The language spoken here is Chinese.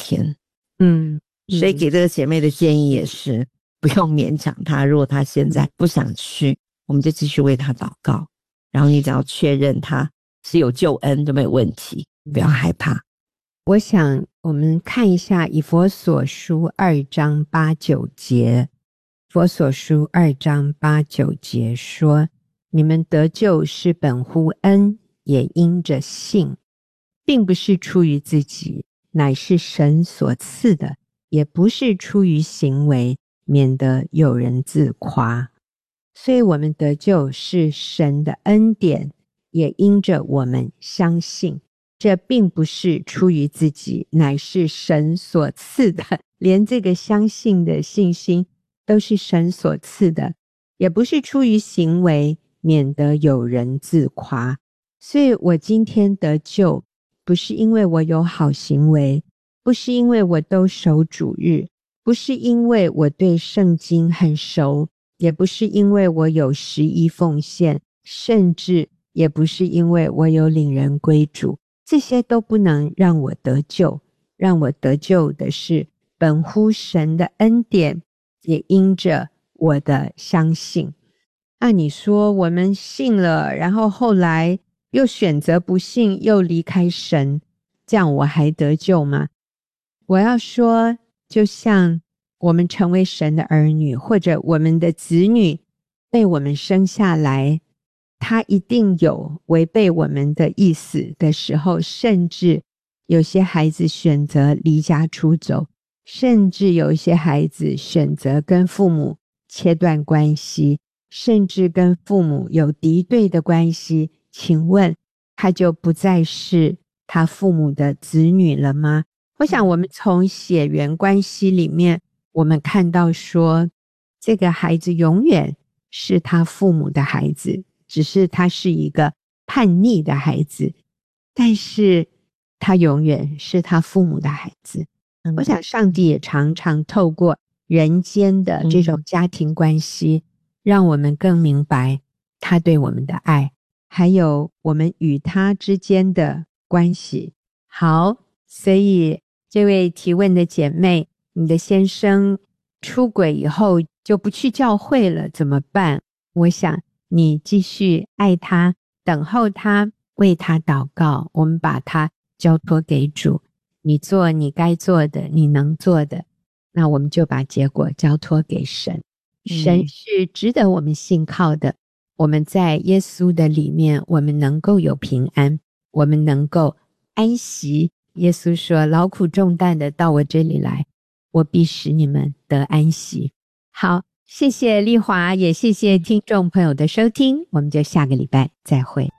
天。 所以给这个姐妹的建议也是不用勉强她，如果她现在不想去，我们就继续为她祷告，然后你只要确认她是有救恩就没有问题，不要害怕。 我想我们看一下以弗所书2章8、9节。以弗所书2章8、9节说，你们得救是本乎恩，也因着信，并不是出于自己，乃是神所赐的，也不是出于行为，免得有人自夸。所以我们得救是神的恩典，也因着我们相信，这并不是出于自己，乃是神所赐的。连这个相信的信心都是神所赐的，也不是出于行为，免得有人自夸。所以我今天得救，不是因为我有好行为，不是因为我都守主日，不是因为我对圣经很熟，也不是因为我有11奉献，甚至也不是因为我有领人归主，这些都不能让我得救。让我得救的是本乎神的恩典，也因着我的相信。那你说我们信了，然后后来又选择不信，又离开神，这样我还得救吗？我要说，就像我们成为神的儿女，或者我们的子女被我们生下来，他一定有违背我们的意思的时候，甚至有些孩子选择离家出走，甚至有一些孩子选择跟父母切断关系，甚至跟父母有敌对的关系，请问他就不再是他父母的子女了吗？我想我们从血缘关系里面，我们看到说，这个孩子永远是他父母的孩子，只是他是一个叛逆的孩子，但是他永远是他父母的孩子。我想上帝也常常透过人间的这种家庭关系，让我们更明白他对我们的爱，还有我们与他之间的关系。好，所以这位提问的姐妹，你的先生出轨以后就不去教会了，怎么办？我想你继续爱他，等候他，为他祷告，我们把他交托给主，你做你该做的，你能做的，那我们就把结果交托给神。神是值得我们信靠的，我们在耶稣的里面，我们能够有平安，我们能够安息。耶稣说，劳苦重担的到我这里来，我必使你们得安息。好，谢谢丽华，也谢谢听众朋友的收听，我们就下个礼拜再会。